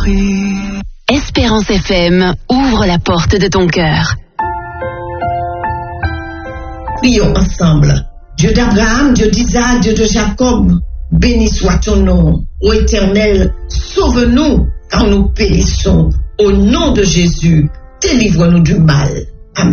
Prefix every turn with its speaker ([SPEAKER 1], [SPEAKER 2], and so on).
[SPEAKER 1] prie.
[SPEAKER 2] Espérance FM ouvre la porte de ton cœur.
[SPEAKER 3] Prions ensemble. Dieu d'Abraham, Dieu d'Isaac, Dieu de Jacob, béni soit ton nom. Ô Éternel, sauve-nous quand nous périssons. Au nom de Jésus, délivre-nous du mal.